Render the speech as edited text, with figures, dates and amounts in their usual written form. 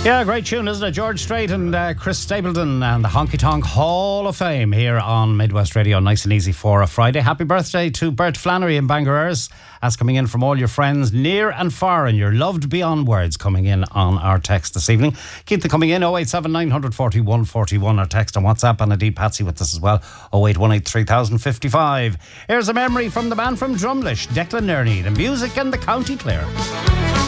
Yeah, great tune, isn't it? George Strait and Chris Stapleton and the Honky Tonk Hall of Fame here on Midwest Radio, nice and easy for a Friday. Happy birthday to Bert Flannery in Bangor. That's coming in from all your friends near and far, and you're loved beyond words coming in on our text this evening. Keep them coming in, 087 940 141, or text on WhatsApp, and indeed Patsy with us as well, 0818 3055. Here's a memory from the man from Drumlish, Declan Nerney, the music and the County Clare.